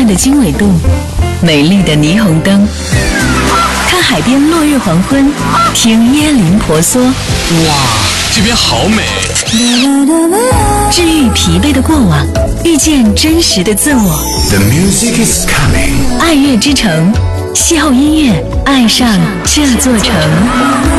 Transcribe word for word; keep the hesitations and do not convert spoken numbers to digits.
的经纬度，美丽的霓虹灯，看海边落日黄昏，听椰林婆娑。 哇，这边好美！ 治愈疲惫的过往，遇见真实的自我。 The music is coming。 爱乐之城，邂逅音乐，爱上这座城。